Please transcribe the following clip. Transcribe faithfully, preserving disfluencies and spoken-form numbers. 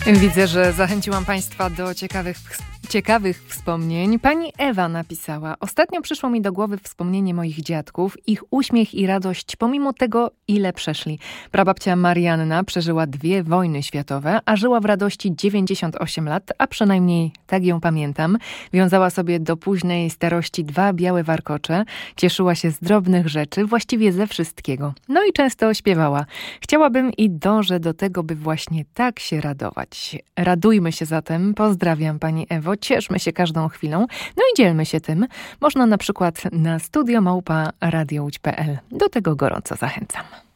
Widzę, że zachęciłam Państwa do ciekawych, ciekawych wspomnień. Pani Ewa napisała: ostatnio przyszło mi do głowy wspomnienie moich dziadków, ich uśmiech i radość pomimo tego, ile przeszli. Prababcia Marianna przeżyła dwie wojny światowe, a żyła w radości dziewięćdziesiąt osiem lat, a przynajmniej tak ją pamiętam. Wiązała sobie do późnej starości dwa białe warkocze, cieszyła się z drobnych rzeczy, właściwie ze wszystkiego. No i często śpiewała. Chciałabym i dążę do tego, by właśnie tak się radować. Radujmy się zatem. Pozdrawiam Pani Ewo. Cieszmy się każdą chwilą. No i dzielmy się tym. Można na przykład na studio małpa radio łódź kropka pe el. Do tego gorąco zachęcam.